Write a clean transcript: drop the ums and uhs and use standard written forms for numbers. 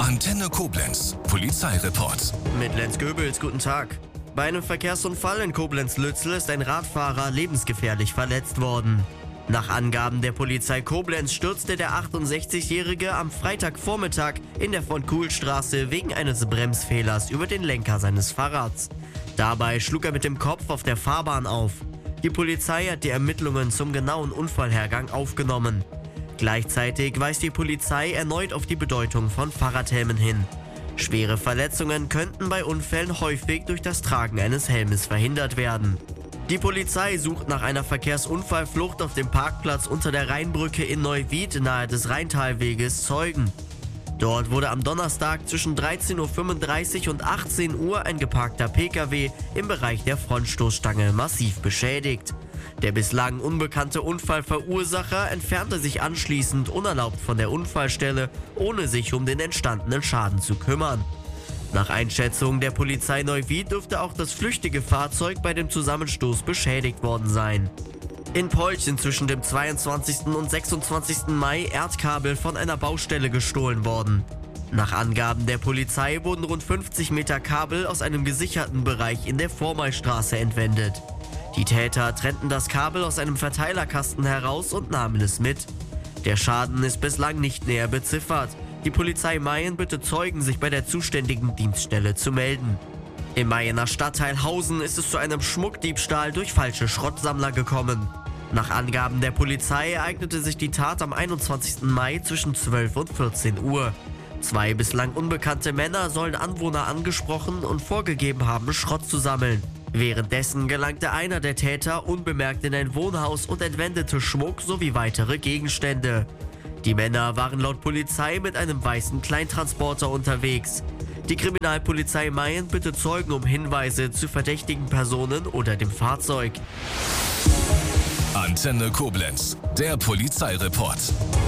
Antenne Koblenz, Polizeireport. Mit Lenz Goebels, guten Tag. Bei einem Verkehrsunfall in Koblenz-Lützel ist ein Radfahrer lebensgefährlich verletzt worden. Nach Angaben der Polizei Koblenz stürzte der 68-Jährige am Freitagvormittag in der Von-Kuhl-Straße wegen eines Bremsfehlers über den Lenker seines Fahrrads. Dabei schlug er mit dem Kopf auf der Fahrbahn auf. Die Polizei hat die Ermittlungen zum genauen Unfallhergang aufgenommen. Gleichzeitig weist die Polizei erneut auf die Bedeutung von Fahrradhelmen hin. Schwere Verletzungen könnten bei Unfällen häufig durch das Tragen eines Helmes verhindert werden. Die Polizei sucht nach einer Verkehrsunfallflucht auf dem Parkplatz unter der Rheinbrücke in Neuwied nahe des Rheintalweges Zeugen. Dort wurde am Donnerstag zwischen 13:35 Uhr und 18 Uhr ein geparkter Pkw im Bereich der Frontstoßstange massiv beschädigt. Der bislang unbekannte Unfallverursacher entfernte sich anschließend unerlaubt von der Unfallstelle, ohne sich um den entstandenen Schaden zu kümmern. Nach Einschätzung der Polizei Neuwied dürfte auch das flüchtige Fahrzeug bei dem Zusammenstoß beschädigt worden sein. In Polch sind zwischen dem 22. und 26. Mai Erdkabel von einer Baustelle gestohlen worden. Nach Angaben der Polizei wurden rund 50 Meter Kabel aus einem gesicherten Bereich in der Vormaistraße entwendet. Die Täter trennten das Kabel aus einem Verteilerkasten heraus und nahmen es mit. Der Schaden ist bislang nicht näher beziffert. Die Polizei Mayen bittet Zeugen, sich bei der zuständigen Dienststelle zu melden. Im Mayener Stadtteil Hausen ist es zu einem Schmuckdiebstahl durch falsche Schrottsammler gekommen. Nach Angaben der Polizei ereignete sich die Tat am 21. Mai zwischen 12 und 14 Uhr. 2 bislang unbekannte Männer sollen Anwohner angesprochen und vorgegeben haben, Schrott zu sammeln. Währenddessen gelangte einer der Täter unbemerkt in ein Wohnhaus und entwendete Schmuck sowie weitere Gegenstände. Die Männer waren laut Polizei mit einem weißen Kleintransporter unterwegs. Die Kriminalpolizei Mayen bittet Zeugen um Hinweise zu verdächtigen Personen oder dem Fahrzeug. Antenne Koblenz, der Polizeireport.